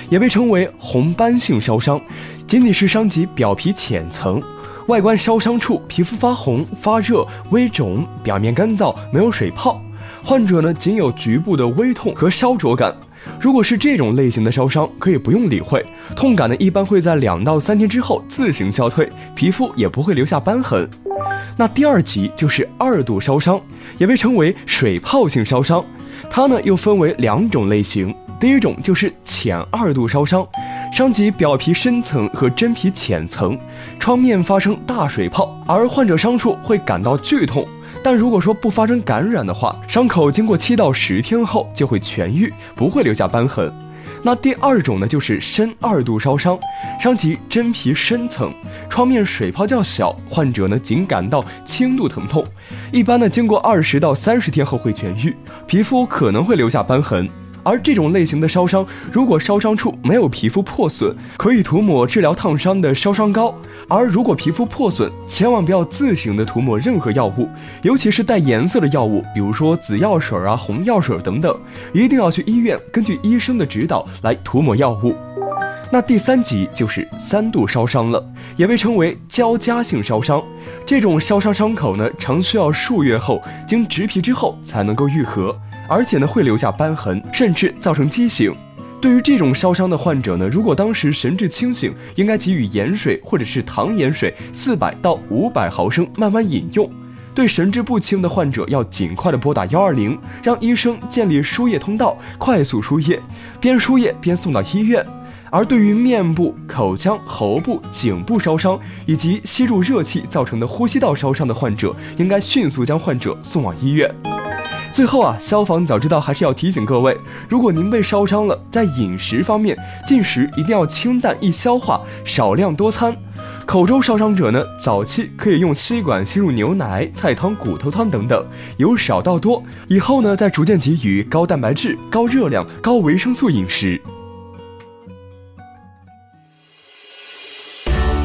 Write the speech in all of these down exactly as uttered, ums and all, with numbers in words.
也被称为红斑性烧伤，仅仅是伤及表皮浅层，外观烧伤处皮肤发红、发热、微肿，表面干燥，没有水泡，患者呢仅有局部的微痛和烧灼感。如果是这种类型的烧伤，可以不用理会，痛感呢一般会在两到三天之后自行消退，皮肤也不会留下斑痕。那第二级就是二度烧伤，也被称为水泡性烧伤，它呢又分为两种类型。第一种就是浅二度烧伤，伤及表皮深层和真皮浅层，创面发生大水泡，而患者伤处会感到剧痛。但如果说不发生感染的话，伤口经过七到十天后就会痊愈，不会留下斑痕。那第二种呢，就是深二度烧伤，伤及真皮深层，创面水泡较小，患者呢仅感到轻度疼痛，一般呢经过二十到三十天后会痊愈，皮肤可能会留下斑痕。而这种类型的烧伤，如果烧伤处没有皮肤破损，可以涂抹治疗烫伤的烧伤膏；而如果皮肤破损，千万不要自行的涂抹任何药物，尤其是带颜色的药物，比如说紫药水啊、红药水等等，一定要去医院根据医生的指导来涂抹药物。那第三级就是三度烧伤了，也被称为交加性烧伤。这种烧伤伤口呢，常需要数月后经植皮之后才能够愈合，而且呢会留下斑痕，甚至造成畸形。对于这种烧伤的患者呢，如果当时神志清醒，应该给予盐水或者是糖盐水四百到五百毫升慢慢饮用。对神志不清的患者，要尽快的拨打一二零，让医生建立输液通道，快速输液，边输液边送到医院。而对于面部、口腔、喉部、颈部烧伤以及吸入热气造成的呼吸道烧伤的患者，应该迅速将患者送往医院。最后啊，消防早知道还是要提醒各位，如果您被烧伤了，在饮食方面，进食一定要清淡易消化，少量多餐。口周烧伤者呢，早期可以用吸管吸入牛奶、菜汤、骨头汤等等，由少到多，以后呢再逐渐给予高蛋白质、高热量、高维生素饮食。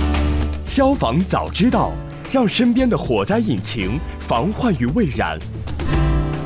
消防早知道，让身边的火灾引擎防患于未然。